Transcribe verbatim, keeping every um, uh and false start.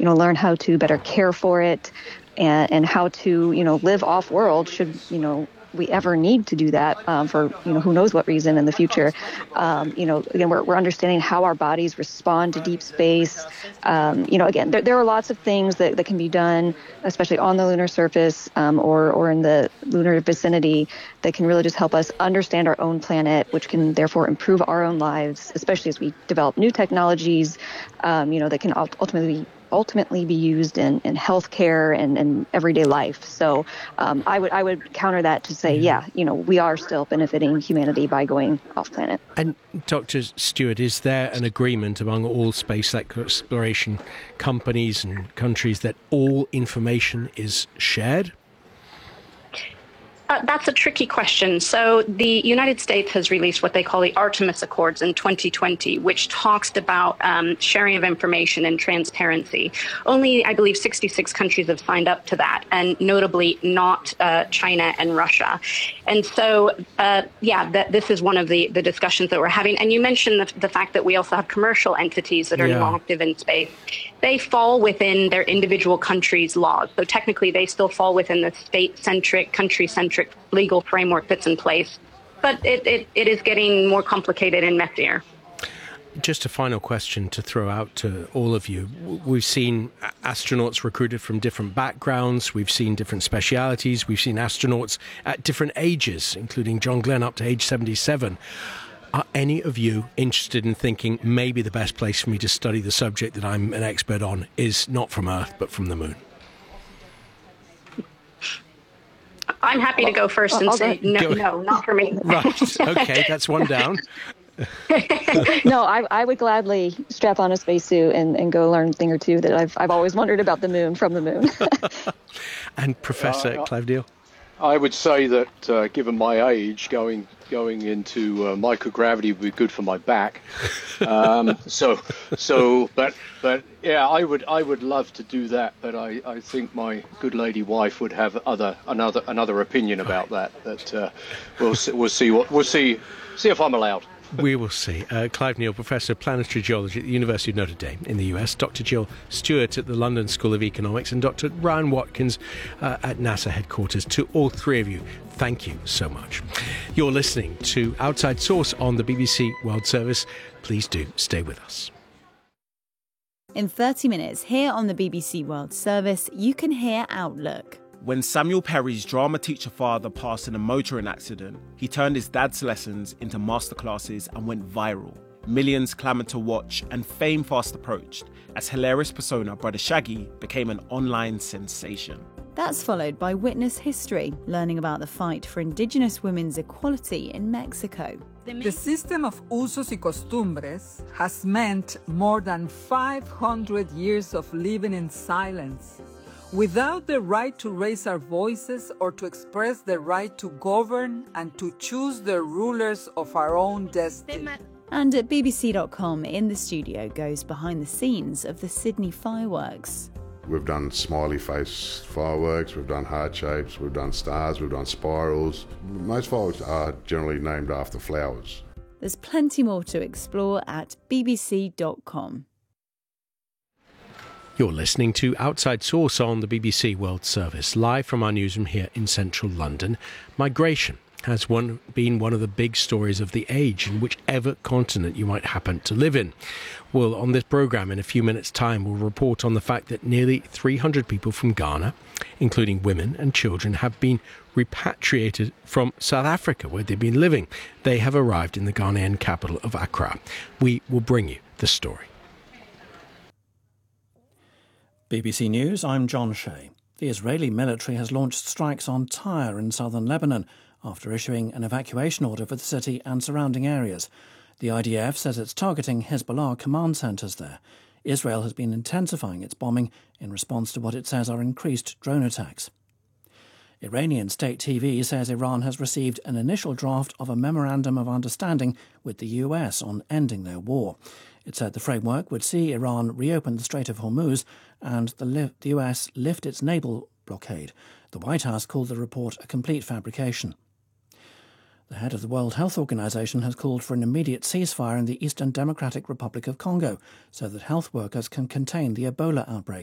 know, learn how to better care for it and, and how to, you know, live off world should, you know, we ever need to do that um, for, you know, who knows what reason in the future. Um, you know, again, we're, we're understanding how our bodies respond to deep space. Um, you know, again, there, there are lots of things that, that can be done, especially on the lunar surface um, or, or in the lunar vicinity, that can really just help us understand our own planet, which can therefore improve our own lives, especially as we develop new technologies, um, you know, that can ultimately ultimately be used in, in healthcare and, and everyday life. So um, I would I would counter that to say, yeah. yeah, you know, we are still benefiting humanity by going off planet. And Doctor Stewart, is there an agreement among all space exploration companies and countries that all information is shared? Uh, that's a tricky question. So the United States has released what they call the Artemis Accords in twenty twenty, which talks about um, sharing of information and transparency. Only, I believe, sixty-six countries have signed up to that, and notably not uh, China and Russia. And so, uh, yeah, that, this is one of the, the discussions that we're having. And you mentioned the, the fact that we also have commercial entities that are yeah. now active in space. They fall within their individual countries' laws. So technically, they still fall within the state-centric, country-centric legal framework that's in place. But it, it, it is getting more complicated and messier. Just a final question to throw out to all of you. We've seen astronauts recruited from different backgrounds. We've seen different specialities. We've seen astronauts at different ages, including John Glenn up to age seventy-seven. Are any of you interested in thinking maybe the best place for me to study the subject that I'm an expert on is not from Earth, but from the moon? I'm happy to go first and say no, no, not for me. Right. Okay, that's one down. No, I, I would gladly strap on a spacesuit and, and go learn a thing or two that I've I've always wondered about the moon from the moon. And Professor uh, Clive Deal? I would say that uh, given my age, going going into uh, microgravity would be good for my back. Um, so so, but but yeah, I would I would love to do that, but I, I think my good lady wife would have other another another opinion about that. That uh, we'll see, we'll see what we'll see see if I'm allowed. We will see. Uh, Clive Neal, Professor of Planetary Geology at the University of Notre Dame in the U S, Doctor Jill Stewart at the London School of Economics, and Doctor Ryan Watkins uh, at NASA headquarters. To all three of you, thank you so much. You're listening to Outside Source on the B B C World Service. Please do stay with us. In thirty minutes, here on the B B C World Service, you can hear Outlook. When Samuel Perry's drama teacher father passed in a motoring accident, he turned his dad's lessons into masterclasses and went viral. Millions clamoured to watch, and fame fast approached as hilarious persona Brother Shaggy became an online sensation. That's followed by Witness History, learning about the fight for Indigenous women's equality in Mexico. The system of usos y costumbres has meant more than five hundred years of living in silence, without the right to raise our voices or to express the right to govern and to choose the rulers of our own destiny. And at B B C dot com, In the Studio goes behind the scenes of the Sydney fireworks. We've done smiley face fireworks, we've done heart shapes, we've done stars, we've done spirals. Most fireworks are generally named after flowers. There's plenty more to explore at B B C dot com. You're listening to Outside Source on the B B C World Service, live from our newsroom here in central London. Migration has one, been one of the big stories of the age in whichever continent you might happen to live in. Well, on this programme in a few minutes' time, we'll report on the fact that nearly three hundred people from Ghana, including women and children, have been repatriated from South Africa, where they've been living. They have arrived in the Ghanaian capital of Accra. We will bring you the story. B B C News, I'm John Shea. The Israeli military has launched strikes on Tyre in southern Lebanon after issuing an evacuation order for the city and surrounding areas. The I D F says it's targeting Hezbollah command centres there. Israel has been intensifying its bombing in response to what it says are increased drone attacks. Iranian state T V says Iran has received an initial draft of a memorandum of understanding with the U S on ending their war. It said the framework would see Iran reopen the Strait of Hormuz and the, li- the U S lift its naval blockade. The White House called the report a complete fabrication. The head of the World Health Organization has called for an immediate ceasefire in the Eastern Democratic Republic of Congo so that health workers can contain the Ebola outbreak.